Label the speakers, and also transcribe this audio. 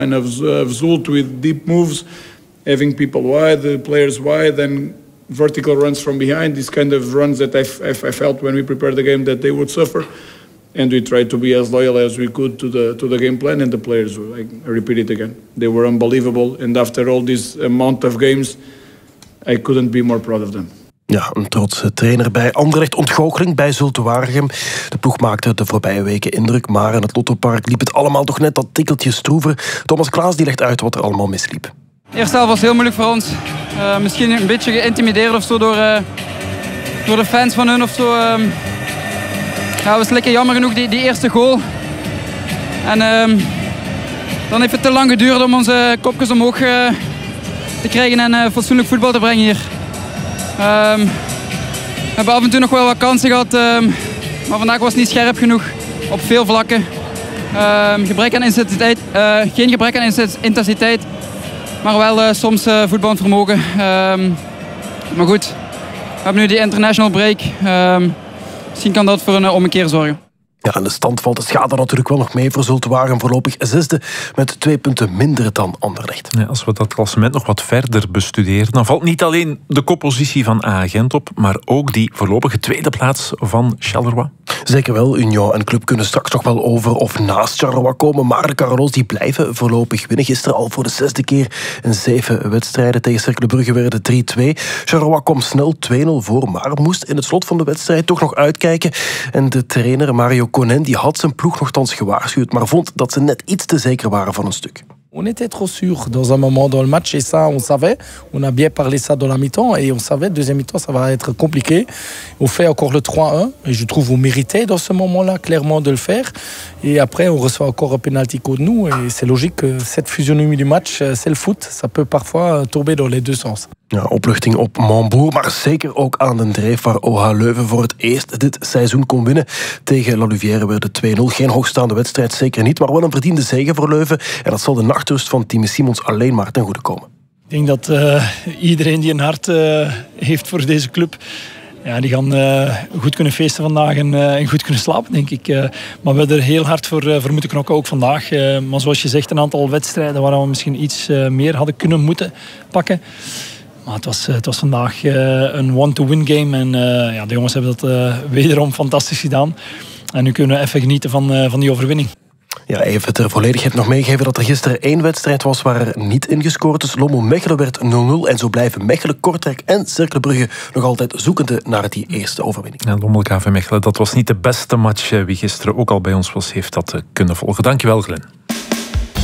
Speaker 1: And of Zult with deep moves, having people wide, players wide, and vertical runs from behind. These kind of runs that I felt when we prepared the game that they would suffer. And we tried to be as loyal as we could to the game plan. And the players, I repeat it again, they were unbelievable. And after all this amount of games, I couldn't be more proud of them.
Speaker 2: Ja, een trotse trainer bij Anderlecht. Ontgoocheling bij Zulte Waregem. De ploeg maakte de voorbije weken indruk, maar in het Lottopark liep het allemaal toch net dat tikkeltje stroever. Thomas Klaas die legt uit wat er allemaal misliep.
Speaker 3: De eerste helft was heel moeilijk voor ons. Misschien een beetje geïntimideerd of zo door de fans van hun of zo. Ja, was lekker jammer genoeg die eerste goal. En dan heeft het te lang geduurd om onze kopjes omhoog te krijgen en fatsoenlijk voetbal te brengen hier. We hebben af en toe nog wel wat kansen gehad, maar vandaag was het niet scherp genoeg op veel vlakken. Gebrek aan intensiteit, geen gebrek aan intensiteit, maar wel soms voetballend vermogen. Maar goed, we hebben nu die international break. Misschien kan dat voor een ommekeer zorgen.
Speaker 2: Ja, en de stand valt de schade natuurlijk wel nog mee voor Zulte Waregem. Voorlopig zesde met 2 punten minder dan Anderlecht.
Speaker 4: Ja, als we dat klassement nog wat verder bestuderen, dan valt niet alleen de koppositie van A-Gent op, maar ook die voorlopige tweede plaats van Charleroi.
Speaker 2: Zeker wel, Union en Club kunnen straks nog wel over of naast Charleroi komen, maar de Carolo's die blijven voorlopig winnen. Gisteren al voor de 6e keer in 7 wedstrijden. Tegen Cercle Brugge werden 3-2. Charleroi kwam snel 2-0 voor, maar moest in het slot van de wedstrijd toch nog uitkijken. En de trainer Mario Konen die had zijn ploeg nogthans gewaarschuwd, maar vond dat ze net iets te zeker waren van een stuk.
Speaker 5: On était trop sûr dans un moment dans le match et ça on savait. On a bien parlé ça dans la mi-temps et on savait deuxième mi-temps ça va être compliqué. On fait encore le 3-1 et je trouve on méritait dans ce moment-là clairement de le faire. Et après on reçoit encore un penalty contre nous et c'est logique que cette physionomie du match c'est le foot. Ça peut parfois tomber dans les deux sens.
Speaker 2: Ja, opluchting op Montbourg, maar zeker ook aan de Dreef waar OH Leuven voor het eerst dit seizoen kon winnen. Tegen La Louvière werd het 2-0. Geen hoogstaande wedstrijd, zeker niet, maar wel een verdiende zege voor Leuven. En dat zal de nachtrust van Timmy Simons alleen maar ten goede komen.
Speaker 6: Ik denk dat iedereen die een hart heeft voor deze club, ja, die gaan goed kunnen feesten vandaag en goed kunnen slapen, denk ik. Maar we hebben er heel hard voor moeten knokken, ook vandaag. Maar zoals je zegt, een aantal wedstrijden waar we misschien iets meer hadden kunnen moeten pakken. Maar het was vandaag een one-to-win game. En ja, de jongens hebben dat wederom fantastisch gedaan. En nu kunnen we even genieten van die overwinning.
Speaker 2: Ja, even ter volledigheid nog meegeven dat er gisteren 1 wedstrijd was waar er niet in gescoord is. Lommel-Mechelen werd 0-0 en zo blijven Mechelen, Kortrijk en Cercle Brugge nog altijd zoekende naar die eerste overwinning.
Speaker 4: Ja, Lommel-KV Mechelen, dat was niet de beste match. Wie gisteren ook al bij ons was, heeft dat kunnen volgen. Dankjewel, Glenn.